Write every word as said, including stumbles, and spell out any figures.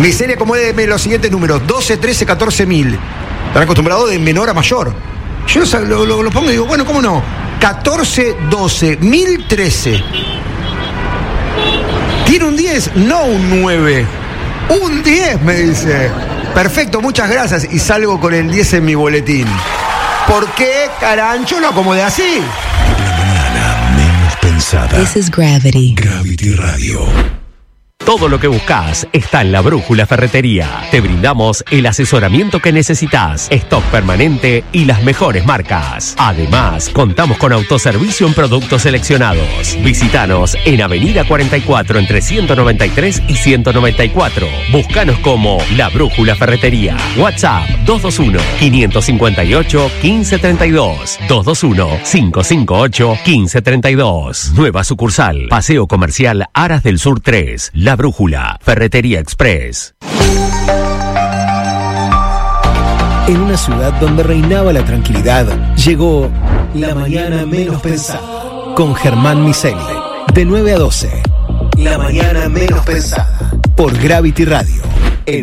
Miseria, acomódeme los siguientes números: doce, trece, catorce mil. Están acostumbrados de menor a mayor. Yo lo, lo, lo pongo y digo, bueno, ¿cómo no? catorce, doce, mil trece. ¿Tiene un diez? No un nueve. Un diez, me dice. Perfecto, muchas gracias. Y salgo con el diez en mi boletín. ¿Por qué, carancho, lo acomodé así? La mañana menos pensada. This is Gravity. Gravity Radio. Todo lo que buscas está en La Brújula Ferretería. Te brindamos el asesoramiento que necesitas, stock permanente y las mejores marcas. Además, contamos con autoservicio en productos seleccionados. Visítanos en Avenida cuarenta y cuatro entre ciento noventa y tres y ciento noventa y cuatro. Búscanos como La Brújula Ferretería. WhatsApp dos dos uno, cinco cinco ocho, uno cinco tres dos. dos dos uno, cinco cinco ocho, uno cinco tres dos. Nueva sucursal, Paseo Comercial Aras del Sur tres. La Brújula, Ferretería Express. En una ciudad donde reinaba la tranquilidad, llegó La Mañana Menos Pensada, con Germán Miseli, de nueve a doce. La Mañana Menos Pensada, por Gravity Radio.